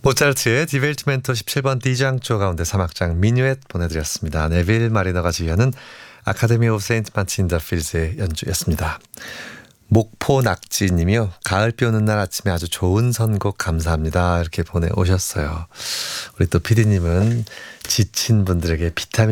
모차르트의 디벨트멘토 17번 D장조 가운데 3악장 미뉴엣 보내드렸습니다. 네빌 마리너가 지휘하는 아카데미 오브 세인트 마틴 더 필즈의 연주였습니다. 목포 낙지님이요. 가을비 오는 날 아침에 아주 좋은 선곡 감사합니다. 이렇게 보내오셨어요. 우리 또 PD님은 지친 분들에게 비타민